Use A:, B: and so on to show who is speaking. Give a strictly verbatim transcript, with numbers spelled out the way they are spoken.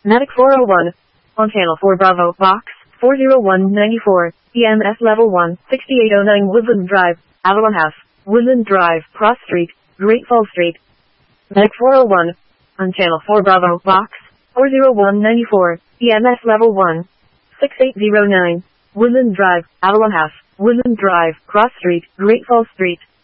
A: Medic four oh one. On Channel four Bravo, Box four oh one ninety-four, E M S Level one, sixty-eight oh nine Woodland Drive, Avalon House, Woodland Drive, Cross Street, Great Falls Street. Medic four oh one. On Channel four Bravo, Box four oh one ninety-four, E M S Level one, sixty-eight oh nine, Woodland Drive, Avalon House, Woodland Drive, Cross Street, Great Falls Street.